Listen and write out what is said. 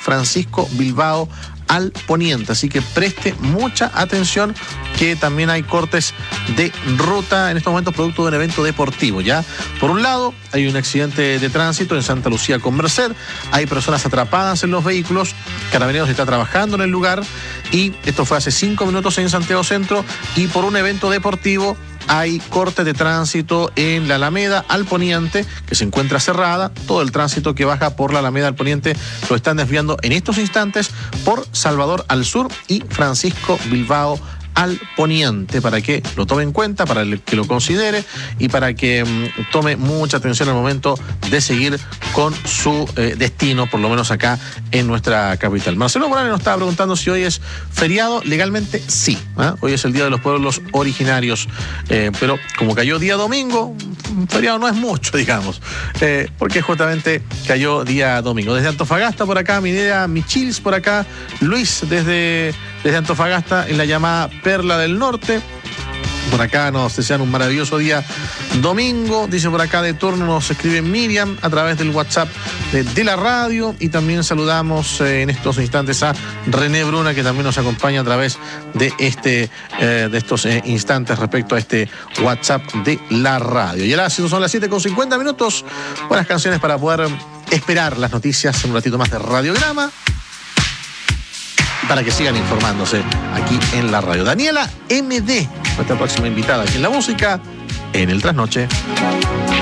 Francisco Bilbao al poniente, así que preste mucha atención que también hay cortes de ruta en estos momentos producto de un evento deportivo, ¿ya? Por un lado, hay un accidente de tránsito en Santa Lucía con Merced, hay personas atrapadas en los vehículos, Carabineros está trabajando en el lugar y esto fue hace 5 minutos en Santiago Centro y por un evento deportivo hay cortes de tránsito en la Alameda al poniente, que se encuentra cerrada. Todo el tránsito que baja por la Alameda al poniente lo están desviando en estos instantes por Salvador al sur y Francisco Bilbao al poniente, para que lo tome en cuenta, para que lo considere y para que tome mucha atención al momento de seguir con su destino, por lo menos acá en nuestra capital. Marcelo Morales nos estaba preguntando si hoy es feriado. Legalmente sí, hoy es el Día de los Pueblos Originarios, pero como cayó día domingo, feriado no es mucho, digamos, porque justamente cayó día domingo. Desde Antofagasta por acá, Minera Michils por acá, Luis desde Antofagasta en la llamada Perla del Norte. Por acá nos desean un maravilloso día domingo. Dice por acá de turno, nos escribe Miriam a través del WhatsApp de la radio. Y también saludamos en estos instantes a René Bruna, que también nos acompaña a través de estos instantes respecto a este WhatsApp de la radio. Y ahora son las 7:50. Buenas canciones para poder esperar las noticias en un ratito más de Radiograma, para que sigan informándose aquí en la radio. Daniela MD, nuestra próxima invitada aquí en la música, en el Trasnoche.